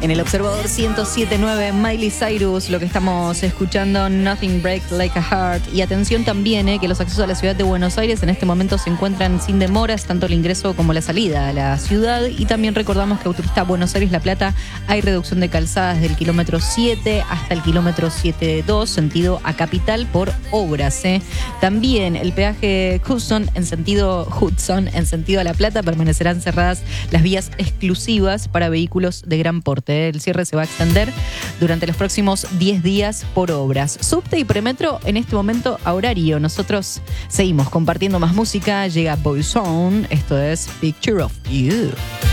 En el Observador 107.9, Miley Cyrus, lo que estamos escuchando, Nothing Breaks Like a Heart. Y atención también, que los accesos a la ciudad de Buenos Aires en este momento se encuentran sin demoras, tanto el ingreso como la salida a la ciudad. Y también recordamos que autopista Buenos Aires-La Plata hay reducción de calzadas del kilómetro 7 hasta el kilómetro 7.2, sentido a Capital, por obras. También el peaje Hudson en sentido a La Plata permanecerán cerradas las vías exclusivas para vehículos de gran porte. El cierre se va a extender durante los próximos 10 días por obras. Subte y Premetro en este momento a horario. Nosotros seguimos compartiendo más música. Llega Boyzone. Esto es Picture of You.